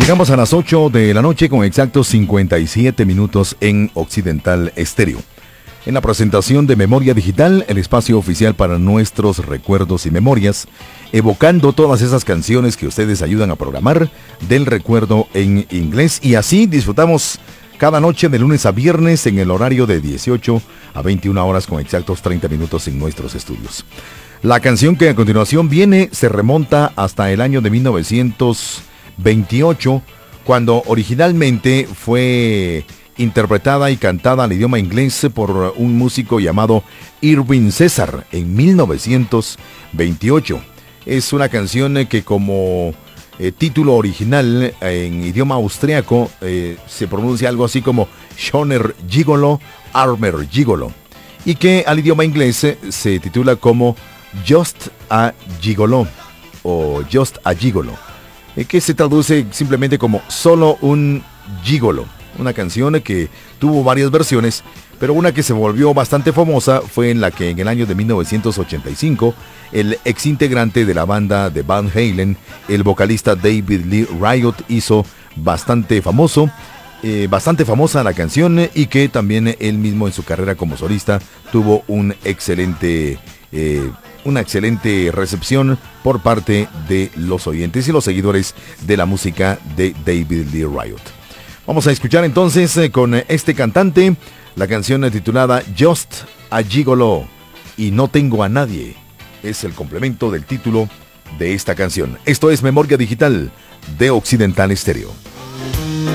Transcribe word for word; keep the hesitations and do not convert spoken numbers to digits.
Llegamos a las ocho de la noche con exactos cincuenta y siete minutos en Occidental Estéreo. En la presentación de Memoria Digital, el espacio oficial para nuestros recuerdos y memorias, evocando todas esas canciones que ustedes ayudan a programar del recuerdo en inglés, y así disfrutamos cada noche de lunes a viernes en el horario de dieciocho a veintiuna horas con exactos treinta minutos en nuestros estudios. La canción que a continuación viene se remonta hasta el año de mil novecientos veintiocho, cuando originalmente fue interpretada y cantada al idioma inglés por un músico llamado Irving César en mil novecientos veintiocho. Es una canción que como eh, título original en idioma austriaco eh, se pronuncia algo así como Schöner Gigolo, Armer Gigolo, y que al idioma inglés se titula como Just a Gigolo o Just a Gigolo, que se traduce simplemente como solo un gigolo. Una canción que tuvo varias versiones, pero una que se volvió bastante famosa fue en la que en el año de mil novecientos ochenta y cinco el ex integrante de la banda de Van Halen, el vocalista David Lee Roth, hizo bastante famoso, eh, bastante famosa la canción, y que también él mismo en su carrera como solista tuvo un excelente eh, una excelente recepción por parte de los oyentes y los seguidores de la música de David Lee Roth. Vamos a escuchar entonces eh, con este cantante la canción titulada Just a Gigolo y No Tengo a Nadie. Es el complemento del título de esta canción. Esto es Memoria Digital de Occidental Estéreo.